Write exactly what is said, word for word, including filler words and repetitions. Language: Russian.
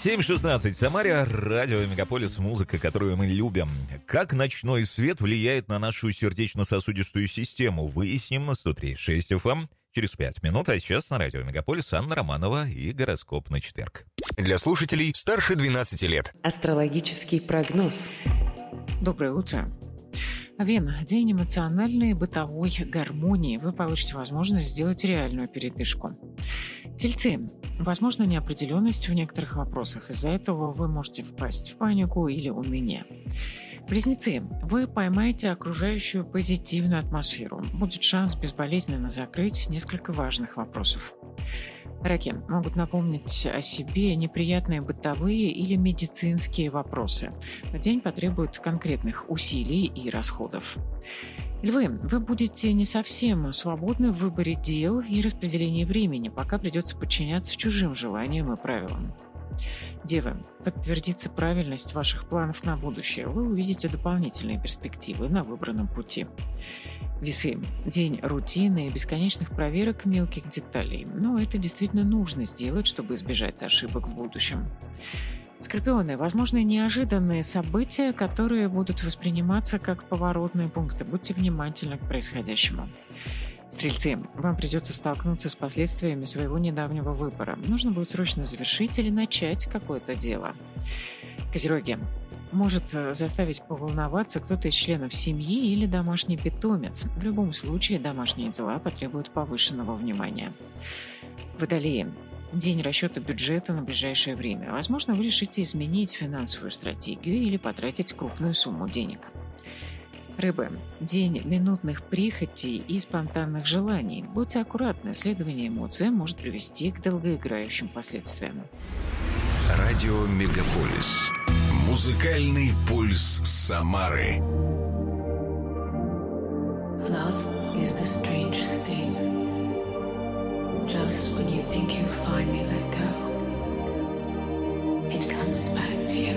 семь шестнадцать в Самаре, радио Мегаполис, музыка, которую мы любим. Как ночной свет влияет на нашу сердечно-сосудистую систему? Выясним на сто три и шесть эф эм через пять минут. А сейчас на радио Мегаполис Анна Романова и гороскоп на четверг. Для слушателей старше двенадцати лет. Астрологический прогноз. Доброе утро. Овен, день эмоциональной и бытовой гармонии. Вы получите возможность сделать реальную передышку. Тельцы. Возможно, неопределенность в некоторых вопросах. Из-за этого вы можете впасть в панику или уныние. Близнецы. Вы поймаете окружающую позитивную атмосферу. Будет шанс безболезненно закрыть несколько важных вопросов. Раки могут напомнить о себе неприятные бытовые или медицинские вопросы. День потребует конкретных усилий и расходов. Львы, вы будете не совсем свободны в выборе дел и распределении времени, пока придется подчиняться чужим желаниям и правилам. Девы, подтвердится правильность ваших планов на будущее. Вы увидите дополнительные перспективы на выбранном пути. Весы. День рутины и бесконечных проверок мелких деталей. Но это действительно нужно сделать, чтобы избежать ошибок в будущем. Скорпионы. Возможно, неожиданные события, которые будут восприниматься как поворотные пункты. Будьте внимательны к происходящему. Стрельцы. Вам придется столкнуться с последствиями своего недавнего выбора. Нужно будет срочно завершить или начать какое-то дело. Козероги. Может заставить поволноваться кто-то из членов семьи или домашний питомец. В любом случае, домашние дела потребуют повышенного внимания. Водолеи. День расчета бюджета на ближайшее время. Возможно, вы решите изменить финансовую стратегию или потратить крупную сумму денег. Рыбы. День минутных прихотей и спонтанных желаний. Будьте аккуратны, следование эмоциям может привести к долгоиграющим последствиям. Радио Мегаполис. Музыкальный пульс Самары. Love is the strangest thing. Just when you think you finally let